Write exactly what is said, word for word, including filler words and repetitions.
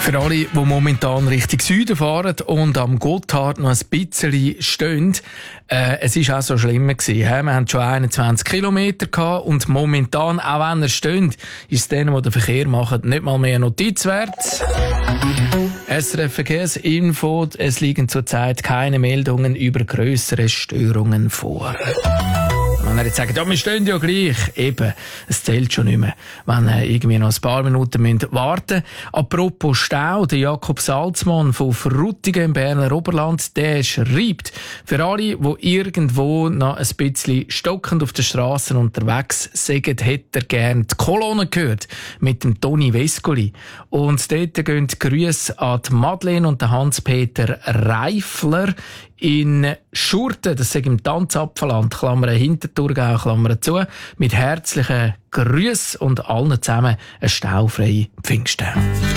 Für alle, die momentan Richtung Süden fahren und am Gotthard noch ein bisschen stehen, äh, es war auch so schlimm gewesen. He? Wir hatten schon einundzwanzig Kilometer gehabt und momentan, auch wenn er steht, ist es denen, die den Verkehr machen, nicht mal mehr Notiz wert. S R F Verkehrsinfo, es liegen zurzeit keine Meldungen über grössere Störungen vor. Wenn er jetzt sagt, ja, wir stehen ja gleich, eben, es zählt schon nicht mehr, wenn er irgendwie noch ein paar Minuten warten müssen. Apropos Stau, der Jakob Salzmann von Frutigen im Berner Oberland, der schreibt, für alle, die irgendwo noch ein bisschen stockend auf den Strassen unterwegs sind, hätte er gerne die Kolonne gehört mit dem Toni Vescoli. Und dort gehen die Grüße an die Madeleine und den Hans-Peter Reifler in Schurten, das ist im Tanzapfelland, Klammern Hinterthurgau, Klammern zu, mit herzlichen Grüßen und allen zusammen eine staufreie Pfingsten.